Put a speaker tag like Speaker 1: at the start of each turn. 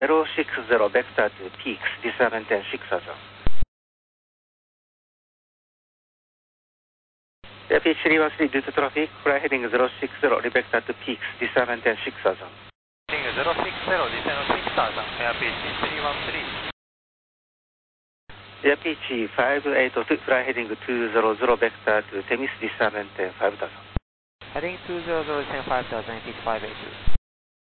Speaker 1: 060 vector to peaks, descend maintain 6000. Pitch 313 due to traffic, fly heading 060, vector to peaks, descend maintain 6000.
Speaker 2: Heading 060, descend 6000, air pitch 313.
Speaker 1: Air pitch 582, fly heading 200, vector to Temis, descend maintain 5000.
Speaker 2: Heading 200, descend 5000, pitch 582.